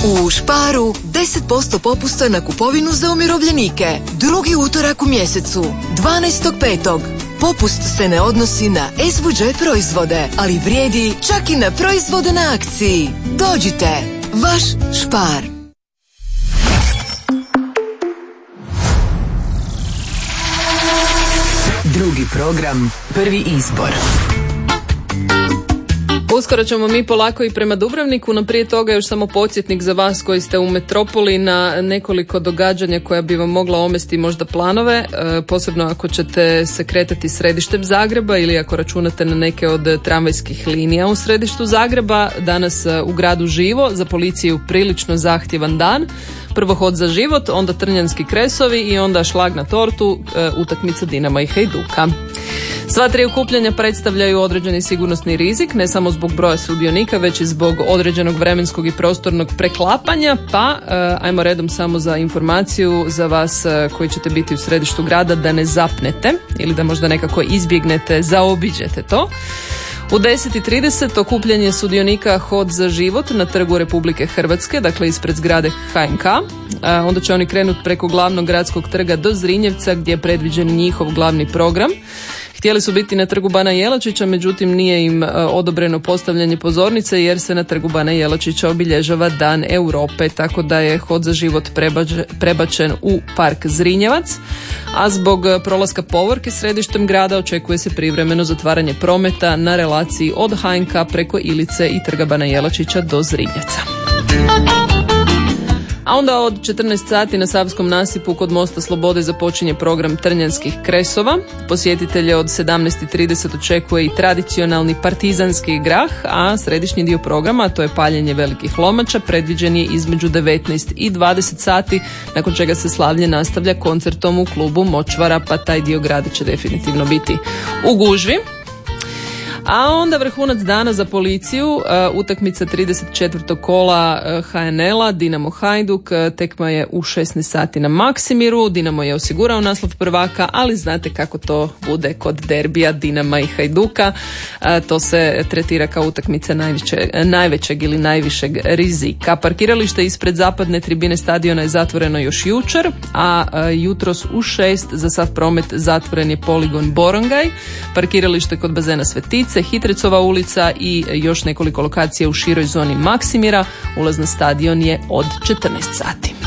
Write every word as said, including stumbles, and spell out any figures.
U Sparu deset posto popusta na kupovinu za umirovljenike. Drugi utorak u mjesecu, dvanaestog petog Popust se ne odnosi na es vu đe proizvode, ali vrijedi čak i na proizvode na akciji. Dođite, vaš Spar. Drugi program, prvi izbor. Uskoro ćemo mi polako i prema Dubrovniku, no prije toga još samo podsjetnik za vas koji ste u metropoli na nekoliko događanja koja bi vam mogla omesti možda planove, e, posebno ako ćete se kretati središtem Zagreba ili ako računate na neke od tramvajskih linija u središtu Zagreba. Danas u gradu živo, za policiju prilično zahtjevan dan. Prvo Hod za život, onda Trnjanski kresovi i onda šlag na tortu, e, utakmica Dinama i Hajduka. Sva tri okupljanja predstavljaju određeni sigurnosni rizik, ne samo zbog broja sudionika, već i zbog određenog vremenskog i prostornog preklapanja, pa e, ajmo redom samo za informaciju za vas e, koji ćete biti u središtu grada da ne zapnete ili da možda nekako izbjegnete, zaobiđete to. U deset i trideset okupljanje sudionika Hod za život na Trgu Republike Hrvatske, dakle ispred zgrade ha en ka. E, onda će oni krenuti preko glavnog gradskog trga do Zrinjevca gdje je predviđen njihov glavni program. Htjeli su biti na Trgu Bana Jelačića, međutim nije im odobreno postavljanje pozornice jer se na Trgu Bana Jelačića obilježava Dan Europe, tako da je Hod za život prebačen u Park Zrinjevac, a zbog prolaska povorke središtem grada očekuje se privremeno zatvaranje prometa na relaciji od ha en ka preko Ilice i Trga Bana Jelačića do Zrinjevca. A onda od četrnaest sati na Savskom nasipu kod Mosta Slobode započinje program Trnjanskih kresova. Posjetitelje od sedamnaest i trideset očekuje i tradicionalni partizanski grah, a središnji dio programa, to je paljenje velikih lomača, predviđen je između devetnaest i dvadeset sati, nakon čega se slavlje nastavlja koncertom u klubu Močvara, pa taj dio grada će definitivno biti u gužvi. A onda vrhunac dana za policiju, uh, utakmica trideset četvrtog kola uh, ha en el-a, Dinamo Hajduk, uh, tekma je u šesnaest sati na Maksimiru, Dinamo je osigurao naslov prvaka, ali znate kako to bude kod derbija Dinama i Hajduka, uh, to se tretira kao utakmica najveće, najvećeg ili najvišeg rizika. Parkiralište ispred zapadne tribine stadiona je zatvoreno još jučer, a uh, jutros u šest za sav promet zatvoren je poligon Borongaj, parkiralište kod bazena Svetice, Hitrecova ulica i još nekoliko lokacija u široj zoni Maksimira. Ulaz na stadion je od četrnaest sati.